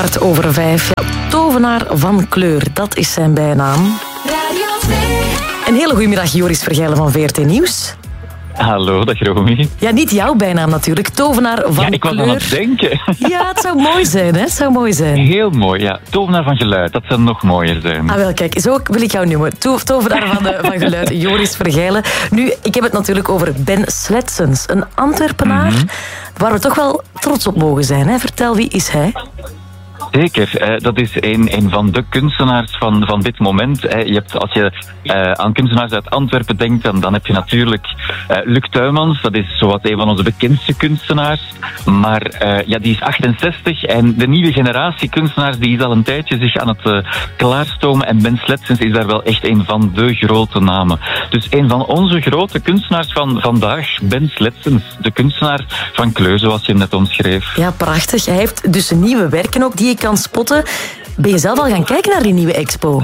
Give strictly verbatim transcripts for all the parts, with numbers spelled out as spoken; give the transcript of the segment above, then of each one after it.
Kwart over vijf. Ja, tovenaar van kleur, dat is zijn bijnaam. Radio twee. Een hele goede middag, Joris Vergijlen van V R T Nieuws. Hallo, dag Romy. Ja, niet jouw bijnaam natuurlijk, tovenaar van Ja, ik was kleur. aan het denken. Ja, het zou mooi zijn, hè? Het zou mooi zijn. Heel mooi, ja. Tovenaar van geluid, dat zou nog mooier zijn. Ah, wel, kijk, zo wil ik jou noemen. To- Tovenaar van, de, van geluid, Joris Vergijlen. Nu, ik heb het natuurlijk over Ben Sletsens, een Antwerpenaar, Mm-hmm. waar we toch wel trots op mogen zijn. Hè? Vertel, wie is hij? Zeker, eh, dat is een, een van de kunstenaars van, van dit moment. Eh, je hebt, als je eh, aan kunstenaars uit Antwerpen denkt, dan, dan heb je natuurlijk eh, Luc Tuymans. Dat is zowat een van onze bekendste kunstenaars. Maar eh, ja, die is achtenzestig en de nieuwe generatie kunstenaars die is al een tijdje zich aan het uh, klaarstomen. En Ben Sletsens is daar wel echt een van de grote namen. Dus een van onze grote kunstenaars van vandaag, Ben Sletsens. De kunstenaar van kleur, zoals je hem net omschreef. Ja, prachtig. Hij heeft dus nieuwe werken ook die je kan spotten. Ben je zelf al gaan kijken naar die nieuwe expo?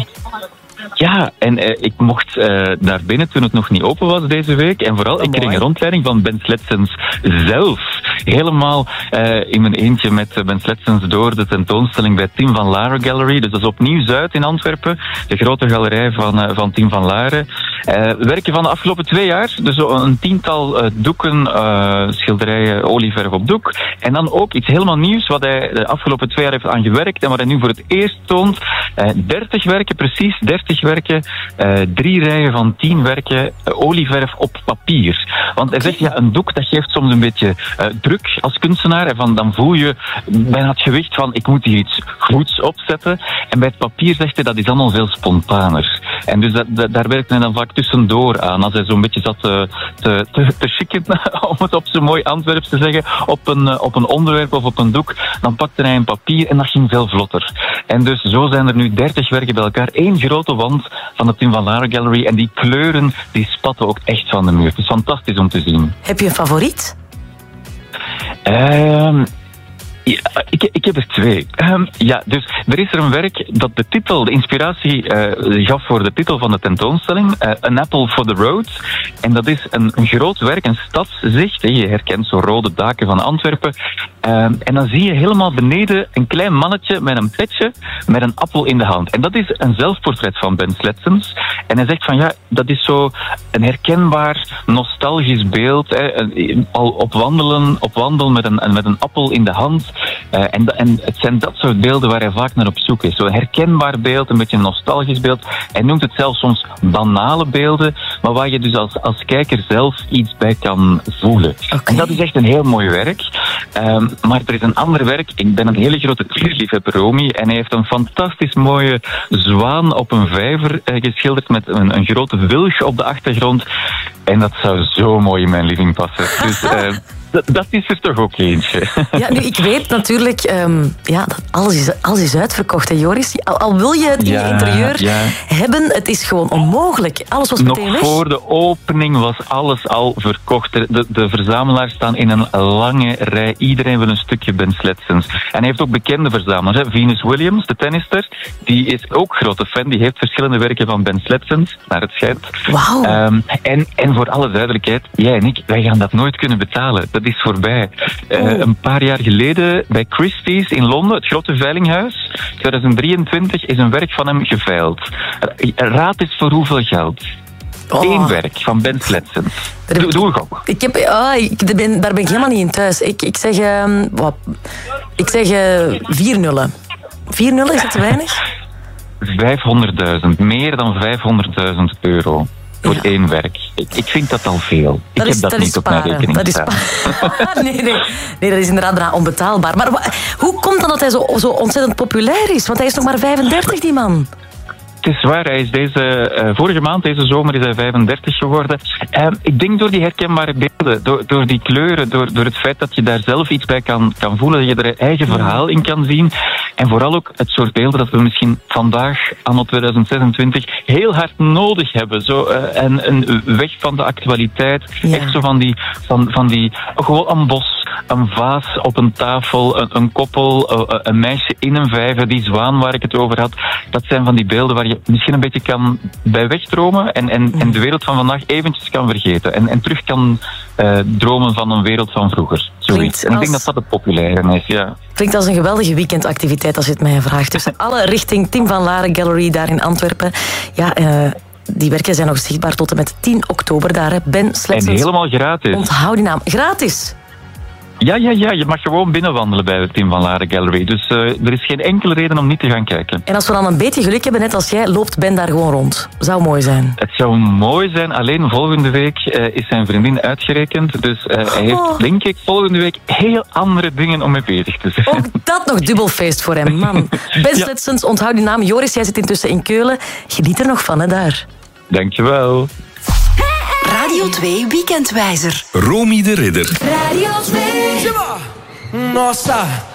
Ja, en eh, ik mocht eh, naar binnen toen het nog niet open was deze week. En vooral, ik kreeg een rondleiding van Ben Sletsens zelf. Helemaal eh, in mijn eentje met eh, Ben Sletsens door de tentoonstelling bij Tim van Laren Gallery. Dus dat is opnieuw Zuid in Antwerpen. De grote galerij van, uh, van Tim van Laren. Uh, werken van de afgelopen twee jaar. Dus zo een tiental uh, doeken, uh, schilderijen, olieverf op doek. En dan ook iets helemaal nieuws wat hij de afgelopen twee jaar heeft aan gewerkt. En wat hij nu voor het eerst toont. Uh, dertig werken, precies dertig werken. Uh, drie rijen van tien werken. Uh, olieverf op papier. Want hij zegt, ja, een doek dat geeft soms een beetje uh, druk als kunstenaar. En van, dan voel je bijna het gewicht van, ik moet hier iets goeds opzetten. En bij het papier zegt hij, dat is allemaal veel spontaner. En dus dat, dat, daar werkt hij dan vaak tussendoor aan. Als hij zo'n beetje zat te, te, te, te schikken, om het op zijn mooi Antwerps te zeggen, op een, op een onderwerp of op een doek, dan pakte hij een papier en dat ging veel vlotter. En dus zo zijn er nu dertig werken bij elkaar. Eén grote wand van de Tim van Laren Gallery. En die kleuren, die spatten ook echt van de muur. Het is fantastisch om te zien. Heb je een favoriet? Ehm... Ja, ik, ik heb er twee. Um, ja, dus er is er een werk dat de titel, de inspiratie uh, gaf voor de titel van de tentoonstelling. Uh, An Apple for the Road. En dat is een, een groot werk, een stadszicht. Hè. Je herkent zo rode daken van Antwerpen. Um, en dan zie je helemaal beneden een klein mannetje met een petje met een appel in de hand. En dat is een zelfportret van Ben Sletsens. En hij zegt van ja, dat is zo een herkenbaar nostalgisch beeld. Hè. Al op wandelen, op wandel met een, met een appel in de hand. Uh, en, en het zijn dat soort beelden waar hij vaak naar op zoek is. Zo'n herkenbaar beeld, een beetje een nostalgisch beeld. Hij noemt het zelfs soms banale beelden, maar waar je dus als, als kijker zelf iets bij kan voelen. Okay. En dat is echt een heel mooi werk. Um, maar er is een ander werk. Ik ben een hele grote klierliefhebber, Romy, en hij heeft een fantastisch mooie zwaan op een vijver uh, geschilderd met een, een grote wilg op de achtergrond. En dat zou zo mooi in mijn living passen. Dus... Uh, Dat, dat is er toch ook eentje. Ja, nu, ik weet natuurlijk, um, ja, dat alles is, alles is uitverkocht, hè, Joris. Al, al wil je het in ja, je interieur ja. hebben, het is gewoon onmogelijk. Alles was meteen Nog weg. voor de opening was alles al verkocht. De, de verzamelaars staan in een lange rij. Iedereen wil een stukje Ben Sletsens. En hij heeft ook bekende verzamelaars. Hè. Venus Williams, de tennister, die is ook grote fan. Die heeft verschillende werken van Ben Sletsens, naar het schijnt. Wauw. Um, en, en voor alle duidelijkheid, jij en ik, wij gaan dat nooit kunnen betalen. Dat is voorbij. Uh, oh. Een paar jaar geleden bij Christie's in Londen, het grote veilinghuis, twintig drieëntwintig, is een werk van hem geveild. Raad eens voor hoeveel geld? Oh. Eén werk van Ben Sletsens. Doe, doe ik ook. Ik heb, oh, ik ben, daar ben ik helemaal niet in thuis. Ik, ik zeg, um, wat, ik zeg uh, vier nullen. Vier nullen, is dat te weinig? vijfhonderdduizend. Meer dan vijfhonderdduizend euro. Voor ja. één werk. Ik, ik vind dat al veel. Ik dat heb is, dat, dat niet is op mijn sparen. rekening Dat is staan. spa- nee, nee, nee, dat is inderdaad onbetaalbaar. Maar wa, hoe komt dan dat hij zo, zo ontzettend populair is? Want hij is nog maar vijfendertig, die man. Het is waar, hij is deze, uh, vorige maand, deze zomer, is hij vijfendertig geworden. Uh, ik denk door die herkenbare beelden, door, door die kleuren, door, door het feit dat je daar zelf iets bij kan, kan voelen, dat je er eigen verhaal in kan zien. En vooral ook het soort beelden dat we misschien vandaag, anno twintig zesentwintig, heel hard nodig hebben. Zo, uh, en een weg van de actualiteit, Ja. echt zo van die, van, van die, gewoon een bos, een vaas op een tafel, een, een koppel, uh, een meisje in een vijver, die zwaan waar ik het over had. Dat zijn van die beelden waar je misschien een beetje kan bij wegdromen en, en, en de wereld van vandaag eventjes kan vergeten. En, en terug kan uh, dromen van een wereld van vroeger. Zoiets. En ik denk dat dat het populaire is, ja. Klinkt als een geweldige weekendactiviteit als je het mij vraagt. Dus alle richting Tim van Laren Gallery daar in Antwerpen. Ja, uh, die werken zijn nog zichtbaar tot en met tien oktober daar. Hè. Ben Sletsens. En helemaal gratis. Onthoud die naam. Gratis? Ja, ja, ja. Je mag gewoon binnenwandelen bij de Tim van Laren Gallery. Dus uh, er is geen enkele reden om niet te gaan kijken. En als we dan een beetje geluk hebben, net als jij, loopt Ben daar gewoon rond. Zou mooi zijn. Het zou mooi zijn. Alleen volgende week uh, is zijn vriendin uitgerekend. Dus uh, hij heeft, oh. denk ik, volgende week heel andere dingen om mee bezig te zijn. Ook dat nog dubbel feest voor hem, man. Ben Sletsens, ja. Onthoud die naam. Joris, jij zit intussen in Keulen. Geniet er nog van, hè, daar. Dankjewel. Radio twee Weekendwijzer. Romy de Ridder. Radio twee. Nossa.